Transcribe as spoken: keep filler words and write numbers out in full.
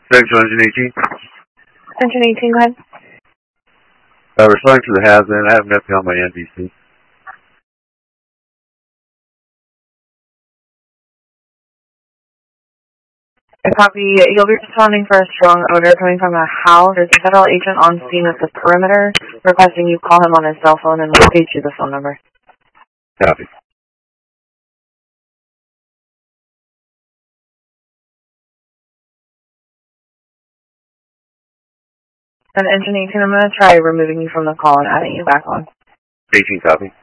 Central Engine eighteen. Engine eighteen, go ahead. Uh, responding to the has-been, I have nothing on my N B C. A copy. You'll be responding for a strong odor coming from a house. There's a federal agent on scene at the perimeter requesting you call him on his cell phone and we'll page you the phone number. Copy. And Engine eighteen, I'm going to try removing you from the call and adding you back on. eighteen, copy.